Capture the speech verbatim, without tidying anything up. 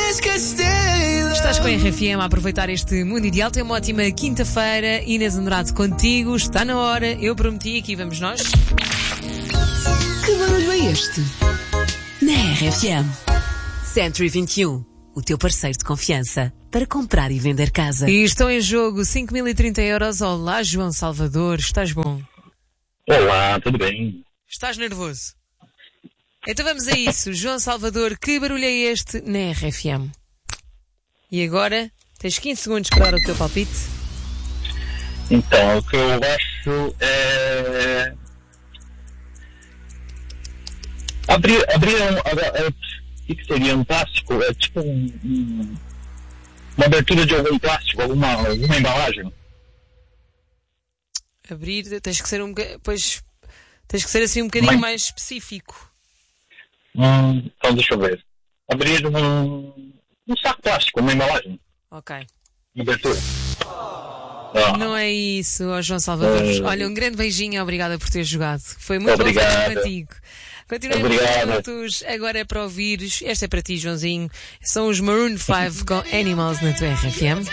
Estás com a R F M a aproveitar este mundo ideal. Tem uma ótima quinta-feira. Inês Andrade contigo. Está na hora. Eu prometi. Aqui vamos nós. Que barulho é este? Na R F M. Century vinte e um. O teu parceiro de confiança para comprar e vender casa. E estão em jogo cinco mil e trinta euros. Olá, João Salvador. Estás bom? Olá, tudo bem? Estás nervoso? Então vamos a isso. João Salvador, que barulho é este na R F M? E agora, tens quinze segundos para dar o teu palpite. Então, o que eu acho é... Abrir, abrir um... O que seria um plástico? É tipo um, um, uma abertura de algum plástico, alguma, alguma embalagem. Abrir, tens que ser um pois tens que ser assim um bocadinho Mas... mais específico. Hum, então deixa eu ver. Abrir um, um saco plástico, uma embalagem. Ok. Uma abertura. Ah. Não é isso, oh, João Salvador. Uh... Olha, um grande beijinho, obrigada por teres jogado. Foi muito Obrigado. bom falar contigo. Continuemos juntos. Agora é para ouvires. Esta é para ti, Joãozinho. São os Maroon five com Animals na tua R F M.